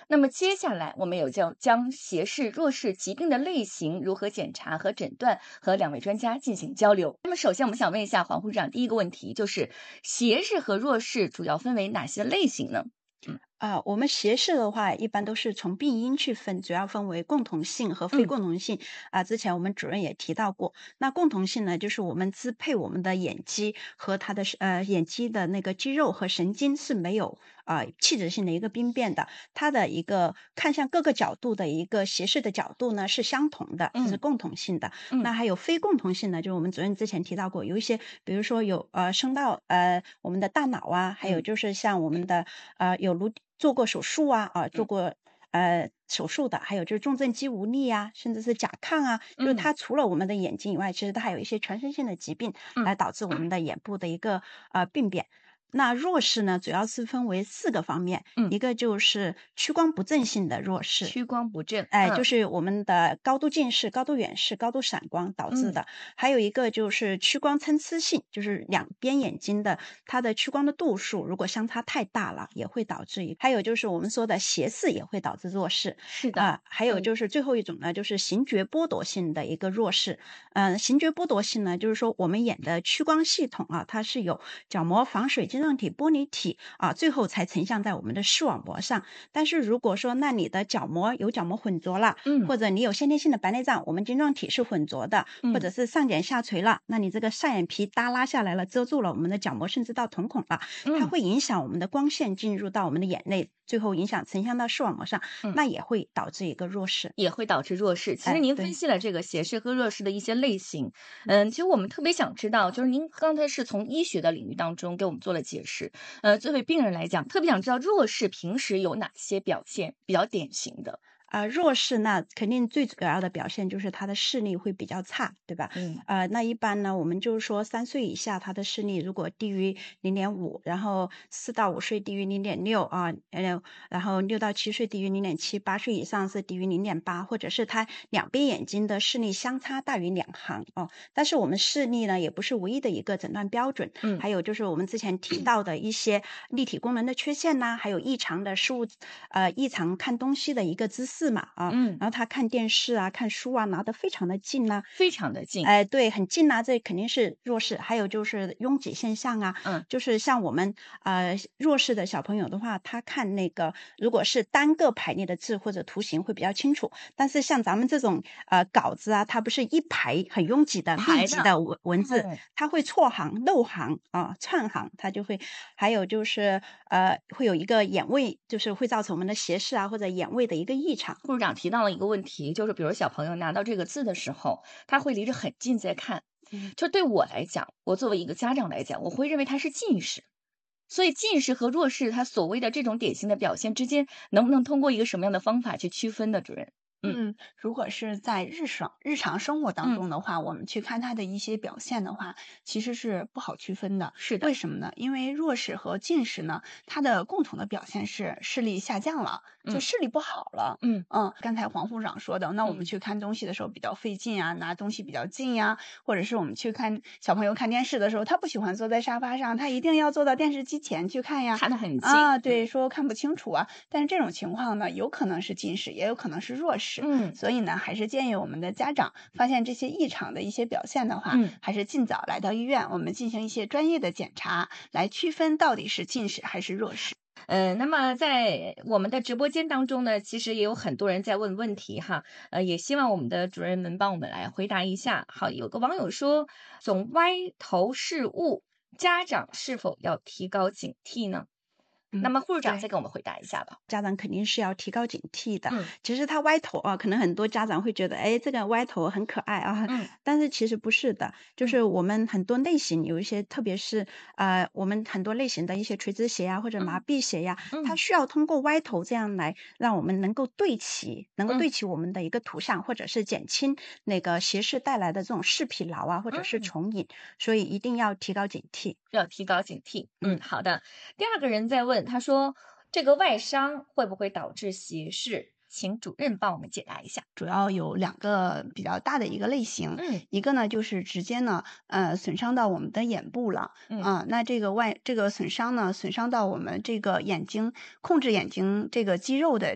那么接下来我们有将斜视、弱视疾病的类型如何检查和诊断和两位专家进行交流。那么首先我们想问一下黄护士长，第一个问题就是斜视和弱视主要分为哪些类型呢？ 我们斜视的话，一般都是从病因去分，主要分为共同性和非共同性。之前我们主任也提到过，那共同性呢，就是我们支配我们的眼肌和它的眼肌的那个肌肉和神经是没有器质性的一个病变的，它的一个看向各个角度的一个斜视的角度呢是相同的，这是共同性的。那还有非共同性呢，就是我们主任之前提到过，有一些比如说有升到我们的大脑啊，还有就是像我们的做过手术做过手术的，还有就是重症肌无力啊，甚至是甲亢啊，就是它除了我们的眼睛以外，其实它还有一些全身性的疾病来导致我们的眼部的一个病变。那弱视呢，主要是分为4个方面，一个就是屈光不正性的弱视， 屈光不正， 就是我们的高度近视、高度远视、高度散光导致的。还有一个就是屈光参差性，就是两边眼睛的它的屈光的度数如果相差太大了，也会导致还有就是我们说的斜视也会导致弱视。 是的， 还有就是最后一种呢，就是形觉剥夺性的一个弱视。形觉剥夺性呢，就是说我们眼的屈光系统它是有角膜、防水晶状体、玻璃体最后才成像在我们的视网膜上。但是如果说那你的角膜有角膜混浊了，或者你有先天性的白内障，我们晶状体是混浊的，或者是上睑下垂了，那你这个上眼皮耷拉下来了，遮住了我们的角膜，甚至到瞳孔了，它会影响我们的光线进入到我们的眼内，最后影响成像到视网膜上，那也会导致一个弱视， 也会导致弱视。其实您分析了这个斜视和弱视的一些类型，其实我们特别想知道，就是您刚才是从医学的领域当中给我们做了解释，作为病人来讲，特别想知道弱视平时有哪些表现比较典型的。 弱视那肯定最主要的表现就是他的视力会比较差，对吧？那一般呢，我们就是说3岁以下他的视力如果低于0.5，然后4到5岁低于0.6然后6到7岁低于0.7，8岁以上是低于0.8，或者是他两边眼睛的视力相差大于2行但是我们视力呢也不是唯一的一个诊断标准，还有就是我们之前提到的一些立体功能的缺陷呐，还有异常的异常看东西的一个姿势嘛然后他看电视看书拿得非常的近非常的近， 对，很近这肯定是弱视。还有就是拥挤现象就是像我们弱视的小朋友的话，他看那个如果是单个排列的字或者图形会比较清楚，但是像咱们这种稿子它不是一排很拥挤的密集的文字，它会错行漏行串行，它就会。还有就是会有一个眼位，就是会造成我们的斜视或者眼位的一个异常。 护士长提到了一个问题，就是比如小朋友拿到这个字的时候，他会离着很近在看。就对我来讲，我作为一个家长来讲，我会认为他是近视。所以近视和弱视，他所谓的这种典型的表现之间，能不能通过一个什么样的方法去区分呢？主任？ 如果是在日常生活当中的话，我们去看它的一些表现的话，其实是不好区分的。 是的， 为什么呢？因为弱视和近视呢，它的共同的表现是视力下降了，就视力不好了。刚才黄护士长说的，那我们去看东西的时候比较费劲拿东西比较近或者是我们去看小朋友看电视的时候，他不喜欢坐在沙发上，他一定要坐到电视机前去看看得很近对，说看不清楚但是这种情况呢，有可能是近视，也有可能是弱视。所以呢，还是建议我们的家长发现这些异常的一些表现的话，还是尽早来到医院，我们进行一些专业的检查，来区分到底是近视还是弱视。 那么在我们的直播间当中呢，其实也有很多人在问问题也希望我们的主任们帮我们来回答一下。好，有个网友说，总歪头视物，家长是否要提高警惕呢？那么护士长再给我们回答一下吧。 家长肯定是要提高警惕的。其实他歪头可能很多家长会觉得这个歪头很可爱但是其实不是的。就是我们很多类型有一些，特别是我们很多类型的一些垂直斜或者麻痹斜它需要通过歪头这样来让我们能够对齐我们的一个图像，或者是减轻那个斜视带来的这种视疲劳或者是重影，所以一定要提高警惕。 要提高警惕。好的。第二个人在问，他说这个外伤会不会导致斜视？请主任帮我们解答一下。 主要有2个比较大的一个类型，一个呢就是直接呢损伤到我们的眼部了，那这个损伤呢损伤到我们这个眼睛控制眼睛这个肌肉的